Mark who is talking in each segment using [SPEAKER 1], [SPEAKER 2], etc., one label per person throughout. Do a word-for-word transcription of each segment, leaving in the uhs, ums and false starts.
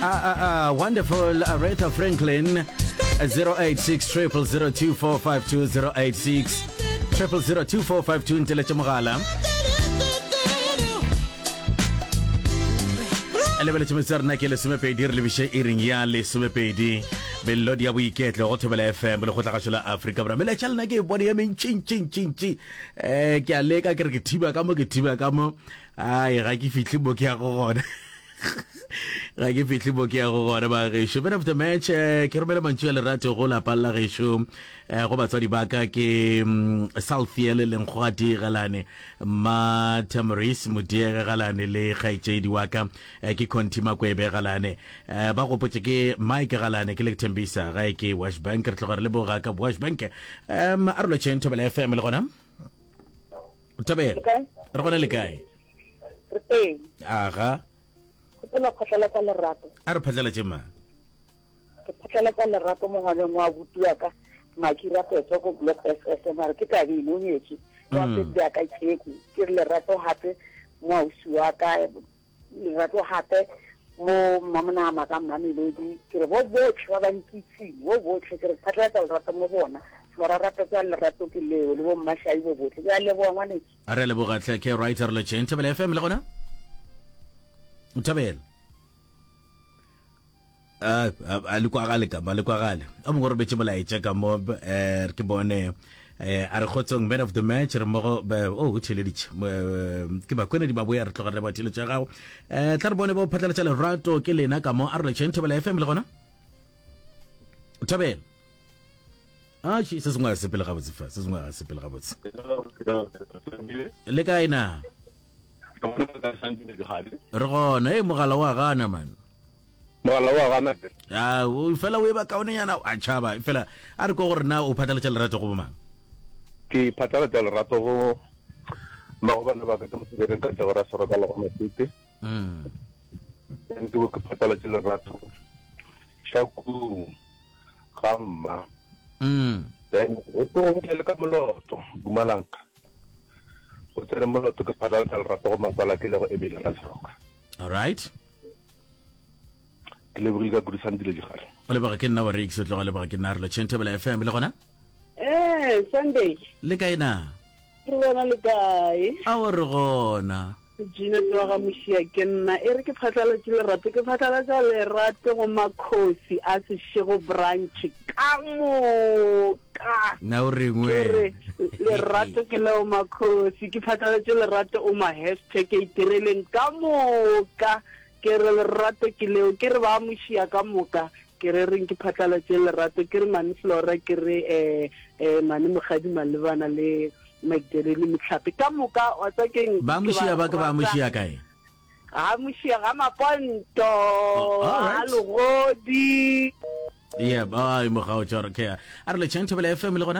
[SPEAKER 1] uh, uh, wonderful Aretha Franklin. zero eight six triple zero two four five two zero eight six triple zero two four five two ntele tshemogala elebele tshemetsar na ke le somepedi re lebishe e ring ya le somepedi bello dia boiketlo go thobela F M le go tla ga shola Africa bra mele tshela na ke bone ya men chin chin chin chin eh ke a leka ke re ke thiba ka mo ke thiba ka mo ai ga ke fihle mo ke ya go gona ga ke fihle mo ke ya go gona ba ge show of the match ke romela mantšu le rate go la palla ge show go batswadi ba ka ke Southfield le ngwadi galane ma Tamaris Mudiega galane le khaitsedi wa ka ke Kontima Kwebe galane ba go potse ke Mike galane ke le Tembisa ga ke Wash Bank re tlogare le bo ga ka Wash Bank um arlo chento bela F M le gona tabe re gona le kae
[SPEAKER 2] re
[SPEAKER 1] aga
[SPEAKER 2] ke la phatlela ka lerato
[SPEAKER 1] a re phatlela tšema
[SPEAKER 2] ke phatlela ka lerato mo ngwaneng wa butua ka makira petso go block S S mara ke ka di no nyetsi wa petse ka tsheko ke lerato hape mo usua ka lerato hape mo mamana ma ka mna melodi ke re bo bo tshwa ba ntitsi bo bo tshwa ke re phatlela ka lerato mo bona mara rata ka lerato ke le le bo mashai bo bo ke le bo ngwane
[SPEAKER 1] a re le bo gatle ke writer le chento bela F M le gona Utabel ah alikwa gale ka malikwa gale amo gore betse mola itse ka mo eh ke bone eh a re khotsong man of the match re mo oh o tsheleditse ke ba kone di baboya re tlogare ba tshelo tsa gago eh tla re bone bo phatlela tsa lerato ke lena ka mo a re chento bela F M le gona Utabel ah shi se sengwa se pele ga botse fa se sengwa se pele ga botse le ka ina re gona e mogala wa gana man
[SPEAKER 3] mogala wa gana
[SPEAKER 1] ah o fela o e ba kaone yana a tshaba fela a re go gore na o phatala tsa lerato go bomang
[SPEAKER 3] ke phatala tsa lerato go ba go bana ba ka tsa mosebetsing ka tsara sora ka lo go metsite
[SPEAKER 1] mm
[SPEAKER 3] ntse go phatala tsa lerato shaku gamma
[SPEAKER 1] mm
[SPEAKER 3] then o to ke le ka moloto bumalanga o tsere moloto ke phatala tsa lerato go masala ke le go ebile ra soka
[SPEAKER 1] all right
[SPEAKER 3] ke le buri ka gudisang dile digare
[SPEAKER 1] le ba ke nna wa re ikse tloga le ba ke nna re le chento bela F M le gona
[SPEAKER 2] eh Sunday
[SPEAKER 1] le ka ina
[SPEAKER 2] re bona le kae
[SPEAKER 1] a o re gona
[SPEAKER 2] jina twa ga moshia ke nna e re ke phatlela ke lerato ke phatlela tsa lerato go makhosi a se shego branch ka mo ka
[SPEAKER 1] na o rengwe
[SPEAKER 2] lerato ke le makhosi ke phatlela tsa lerato o ma hashtag e tireleng ka moka ke re lerato ke le ke re ba moshia ka moka ke re reng ke phatlela tsa lerato ke re mane Flora ke re eh eh mane mogadi malebana le Magdalene Mtlhapi ka moka wa tsakeng
[SPEAKER 1] ba moshia ba ka ba moshia kae
[SPEAKER 2] ha moshia ga maponto a logodi
[SPEAKER 1] yeah bye mo ga o tsara ke a re le chento bela F M le gona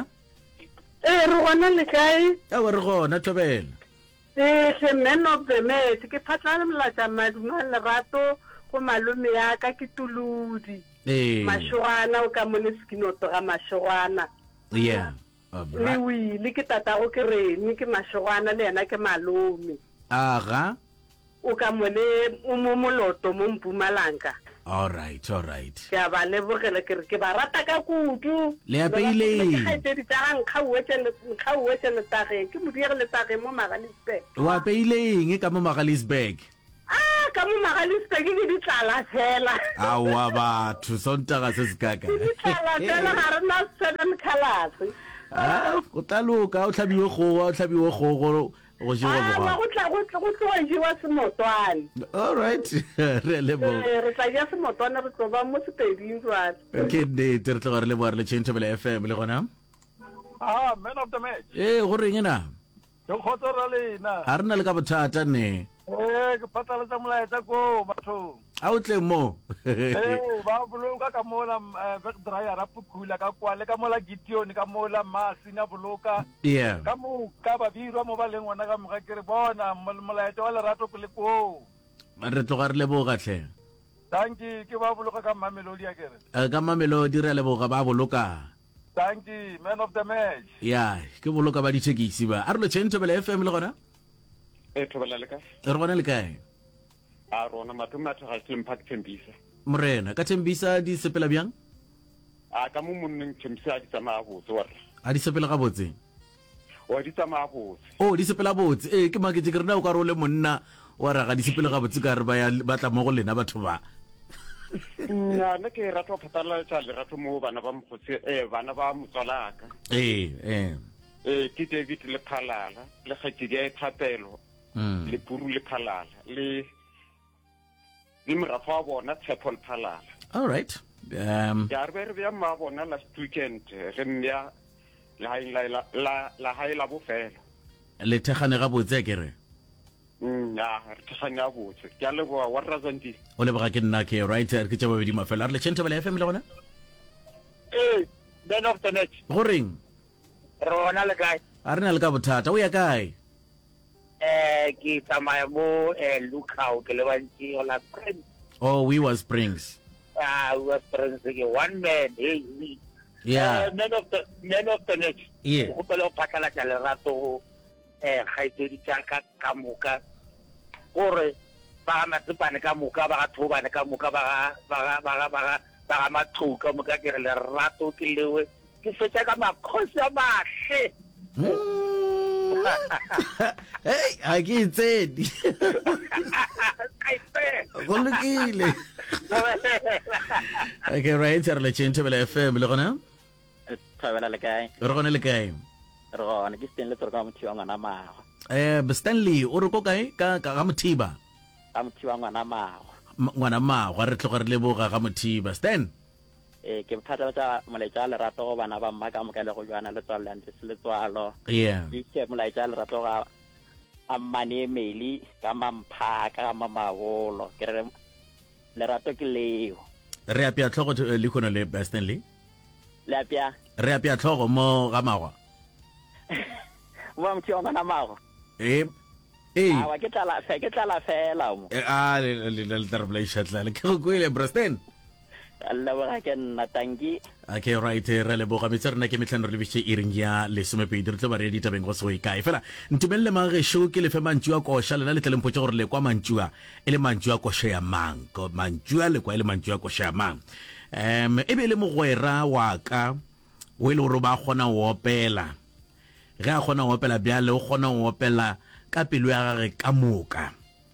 [SPEAKER 2] eh re gona le kae
[SPEAKER 1] a re gona tobela
[SPEAKER 2] eh se man of the match ke phatla mla tsa maduma lerato go malome ya ka ke tuludi
[SPEAKER 1] eh
[SPEAKER 2] mashwana o ka mone skinoto ga mashwana
[SPEAKER 1] yeah
[SPEAKER 2] le wi le ke tata go ke re ni ke mashwana le yana ke malome
[SPEAKER 1] aga
[SPEAKER 2] o ka mone o mo moloto mo Mpumalanga
[SPEAKER 1] all right all right
[SPEAKER 2] ke ba le bogele ke re ke ba rata ka kudu
[SPEAKER 1] le a peile
[SPEAKER 2] ke ga di tsang khawe tsele khawe tsele tage ke mo dire le tage mo Magalisburg
[SPEAKER 1] wa peileng ka mo Magalisburg
[SPEAKER 2] ah ka mo Magalisburg ke di tsala fela
[SPEAKER 1] a wa batho sontaga se se kaka
[SPEAKER 2] di tsala fela ga re na seven colors
[SPEAKER 1] ah o taloka o tlhabiwe go o tlhabiwe go go go jiwa
[SPEAKER 2] ah
[SPEAKER 1] go
[SPEAKER 2] go tla go tla go tla jiwa semotwana
[SPEAKER 1] all right re le bo
[SPEAKER 2] re tla ja semotwana re tloba mo sepeding jwa
[SPEAKER 1] ke de tere tlo re le bo re le chento bela F M le gona
[SPEAKER 3] ah man of the match
[SPEAKER 1] eh go reng ena
[SPEAKER 3] yo khotsora lena
[SPEAKER 1] a rena le ka bothata ne
[SPEAKER 3] eh ke patala tsa molaetsa ko batho
[SPEAKER 1] a o tle mo
[SPEAKER 3] eh ba boloka ka mola back dryer a pukula ka kwa le ka mola Gideon ka mola Masina boloka
[SPEAKER 1] yeah
[SPEAKER 3] ka mo ka ba birwa mo ba leng wona ka moga ke re bona molaetsa wa lerato ke le ko
[SPEAKER 1] re tloga re le bo gatle
[SPEAKER 3] thank you ke ba boloka ka Mamelodi ya kere
[SPEAKER 1] ka Mamelodi re le bo ga ba boloka
[SPEAKER 3] thank you man of the match
[SPEAKER 1] yeah ke boloka ba dithekisi ba a re le chento bela F M le gona
[SPEAKER 3] e thobela le ka
[SPEAKER 1] re gona le kae
[SPEAKER 3] a rona matho matho ga se mpha Tembisa
[SPEAKER 1] morena ka tembisa di sepela bjang
[SPEAKER 4] a ka mo monneng tshemisa di tsamaya botse wa re
[SPEAKER 1] a di sepela ga botse
[SPEAKER 4] wa di tsamaya botse
[SPEAKER 1] oh di sepela botse eh ke maketse ke rena o ka role monna wa ra ga di sepela ga botse ka re ba ya batla mo go lena batho ba
[SPEAKER 4] nna ne ke rata go phatlalatsa le ratho mo bana ba mogotse eh bana ba motswalaka
[SPEAKER 1] eh eh
[SPEAKER 4] eh ke David le Phalala le Kgetsi ya Thapelo
[SPEAKER 1] mm
[SPEAKER 4] le Puru le Phalala le le mrafa wa bona Tshepo le Phalala
[SPEAKER 1] all right um
[SPEAKER 4] ya re re ya ma bona last weekend re mmya la haila la la la haila bofelo
[SPEAKER 1] le thegane ga botse ke re
[SPEAKER 4] mm ya re tsanya botse ke a leboa wa razanti
[SPEAKER 1] o le ba ke nna ke right ke tsa babedi mafela re le tshente bele F M le gona
[SPEAKER 2] eh then of the next
[SPEAKER 1] go reng
[SPEAKER 2] rona le kae
[SPEAKER 1] a re na le ka bothata o ya kae
[SPEAKER 2] eh ke tsamaya mo eh Lukau ke le bantsi o la friend
[SPEAKER 1] oh we was Springs
[SPEAKER 2] ah we was friends ke one man hey we
[SPEAKER 1] yeah
[SPEAKER 2] men of the men of the next
[SPEAKER 1] yeah
[SPEAKER 2] go pele o phakala tsa le rato eh gaitsedi tsa ka ka moka gore ba matsepane ka moka ba thobane ka moka ba ba ba ba ba mathuka moka ke re le rato ke lewe ke fetsa ka makhosi a mahle
[SPEAKER 1] hey a ke tsedi go lokile okay right re le tshente bele F M le gona
[SPEAKER 5] Thabela le kae
[SPEAKER 1] re gona le kae
[SPEAKER 5] re gona ke Stanley tsorka motho wa ngwana mago
[SPEAKER 1] eh Stanley o re ko kae ka ka Mothiba
[SPEAKER 5] ka motho wa ngwana mago
[SPEAKER 1] ngwana mago re tloga re le boga ga Mothiba Stan
[SPEAKER 5] eh ke bothata tsa moletsa le rato go bana ba mma ka mokele go jwana le tswalang se le tswalo
[SPEAKER 1] yeah
[SPEAKER 5] di ke moletsa le rato ga amane meli ka mampha ka mamabolo ke re le rato ke leo
[SPEAKER 1] re apia tlhogo le khona le Stanley
[SPEAKER 5] le apia
[SPEAKER 1] re apia tlhogo mo ga magwa
[SPEAKER 5] wa motho wa ngwana mago
[SPEAKER 1] eh eh
[SPEAKER 5] a wa ke tla fe ke tla fela mo
[SPEAKER 1] a le le le terrible shatla le ke go ile Braston
[SPEAKER 5] alla wa ke nna tangi
[SPEAKER 1] okay right re le boga metsi rena ke metlhano re le bitse iring ya le somepedi re tlo ba re di tabeng go se e kae fela ntumelle mangwe show ke le fe mantjua ko sha lena le tleleng potse gore le kwa mantjua e le mantjua ko sha ya mang ko mantjua le kwa e le mantjua ko sha ya mang em e be le mogwera wa ka o ile ro ba gona o opela ge a gona o opela bjale o gona o opela ka pelo ya gage ka moka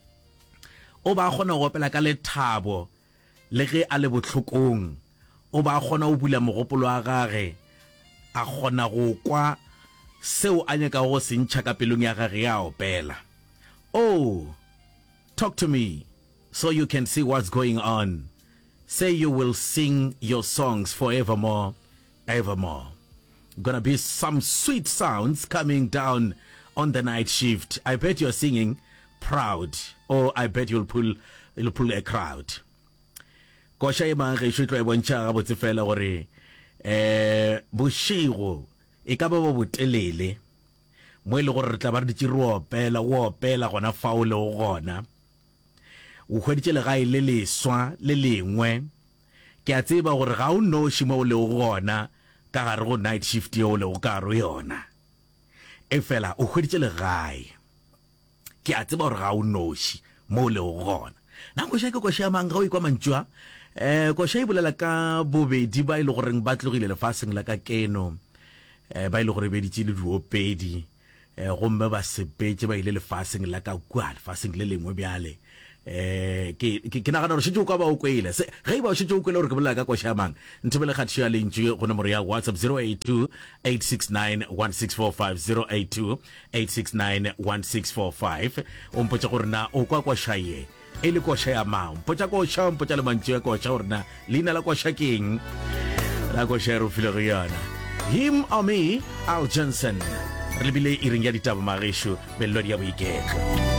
[SPEAKER 1] o ba gona o opela ka lethabo le ge a le botlhokong o ba gona o bula mogopolo wa gage a gona go kwa seo a nyaka go sentšha ka pelong ya gage ya opela oh talk to me so you can see what's going on say you will sing your songs forevermore evermore gonna be some sweet sounds coming down on the night shift. I bet you're singing proud, or I bet you'll pull you'll pull a crowd. Kosha e mang re shutlo e bontsha ga botse fela gore eh boshego e ka ba bo botelele mo ile gore re tla ba re di ro opela wo opela gona fa o le gona o khweditse le ga ile le swa le lengwe ke a tseba gore ga o no shimo le gona ka gare go night shift yo le o ka ro yona e fela o khweditse le gae ke a tseba gore ga o noshi mo le gona na go shake go sha manga go ikwa mantjwa eh go sha ibolela ka bobedi ba ile gore ba tlogile le faseng la ka keno eh ba ile gore be di tsile duopedi eh gomme ba sepetse ba ile le faseng la ka kwa faseng le lengwe bjale eh ke ke na gana re shitse go ba o kwele se ge ba shitse go kwele gore ke bolela ka go sha mang ntebele khatshi ya lentsi go nomoro ya WhatsApp zero eight two eight six nine one six four five zero eight two eight six nine one six four five o mpotsa gore na o kwa kwa shaye e le kwa shaya mang mpotsa ko sha mpotsa le mantsi kwa sha gore na lina la kwa shakeng la kwa shaya ro file go yana him or me Al Johnson re lebile iring ya ditaba magesho bello dia boiketlo